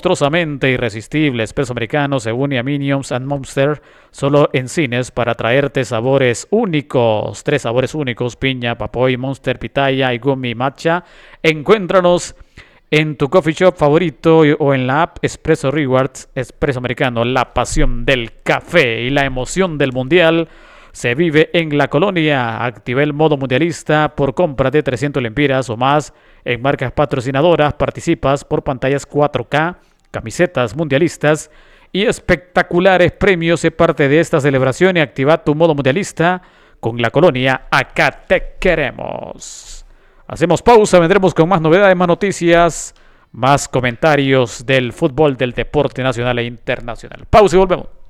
monstruosamente irresistible espresso americano se une a Minions and Monster solo en cines para traerte sabores únicos. 3 sabores únicos: piña, papoy, monster, pitaya y gummy matcha. Encuéntranos en tu coffee shop favorito o en la app Espresso Rewards. Espresso americano, la pasión del café y la emoción del mundial se vive en la colonia. Activa el modo mundialista por compra de 300 lempiras o más en marcas patrocinadoras. Participas por pantallas 4K, camisetas mundialistas y espectaculares premios. Sé parte de esta celebración y activa tu modo mundialista con la colonia. Acá te queremos. Hacemos pausa, vendremos con más novedades, más noticias, más comentarios del fútbol, del deporte nacional e internacional. Pausa y volvemos.